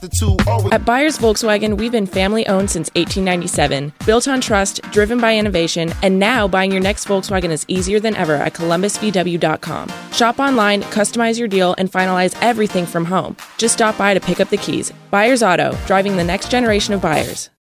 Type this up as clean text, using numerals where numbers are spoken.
prostitute. Always. At Byers Volkswagen, we've been family-owned since 1897, built on trust, driven by innovation, and now buying your next Volkswagen is easier than ever at ColumbusVW.com. Shop online, customize your deal, and finalize everything from home. Just stop by to pick up the keys. Byers Auto, driving the next generation of buyers.